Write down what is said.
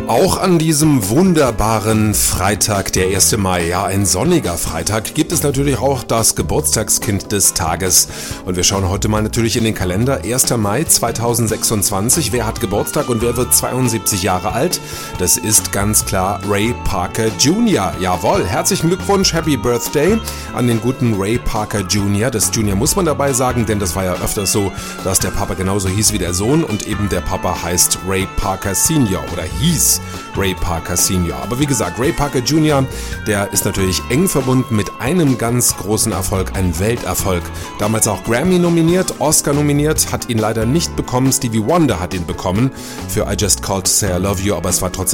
Auch an diesem wunderbaren Freitag, der 1. Mai, ja ein sonniger Freitag, gibt es natürlich auch das Geburtstagskind des Tages. Und wir schauen heute mal natürlich in den Kalender. 1. Mai 2026. Wer hat Geburtstag und wer wird 72 Jahre alt? Das ist ganz klar Ray Parker Jr. Jawohl, herzlichen Glückwunsch, Happy Birthday an den guten Ray Parker Jr. Das Junior muss man dabei sagen, denn das war ja öfters so, dass der Papa genauso hieß wie der Sohn und eben der Papa heißt Ray Parker Senior oder hieß Ray Parker Senior. Aber wie gesagt, Ray Parker Jr., der ist natürlich eng verbunden mit einem ganz großen Erfolg, ein Welterfolg. Damals auch Grammy nominiert, Oscar nominiert, hat ihn leider nicht bekommen. Stevie Wonder hat ihn bekommen für I Just Called to Say I Love You, aber es war trotzdem